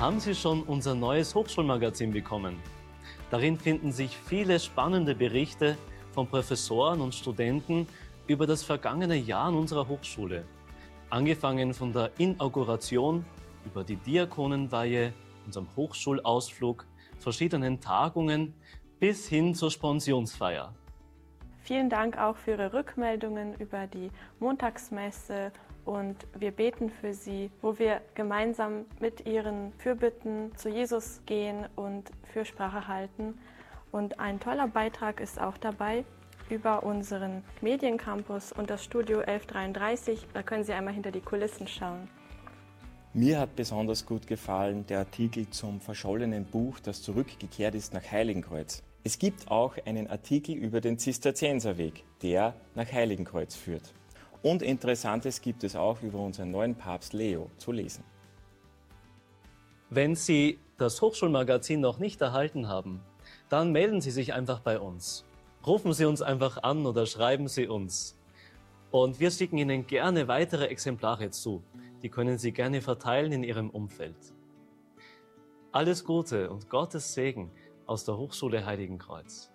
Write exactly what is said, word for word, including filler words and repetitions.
Haben Sie schon unser neues Hochschulmagazin bekommen? Darin finden sich viele spannende Berichte von Professoren und Studenten über das vergangene Jahr an unserer Hochschule. Angefangen von der Inauguration über die Diakonenweihe, unserem Hochschulausflug, verschiedenen Tagungen bis hin zur Spensionsfeier. Vielen Dank auch für Ihre Rückmeldungen über die Montagsmesse und wir beten für Sie, wo wir gemeinsam mit Ihren Fürbitten zu Jesus gehen und Fürsprache halten. Und ein toller Beitrag ist auch dabei über unseren Mediencampus und das Studio elf dreiunddreißig. Da können Sie einmal hinter die Kulissen schauen. Mir hat besonders gut gefallen der Artikel zum verschollenen Buch, das zurückgekehrt ist nach Heiligenkreuz. Es gibt auch einen Artikel über den Zisterzienserweg, der nach Heiligenkreuz führt. Und Interessantes gibt es auch über unseren neuen Papst Leo zu lesen. Wenn Sie das Hochschulmagazin noch nicht erhalten haben, dann melden Sie sich einfach bei uns. Rufen Sie uns einfach an oder schreiben Sie uns. Und wir schicken Ihnen gerne weitere Exemplare zu. Die können Sie gerne verteilen in Ihrem Umfeld. Alles Gute und Gottes Segen aus der Hochschule Heiligenkreuz.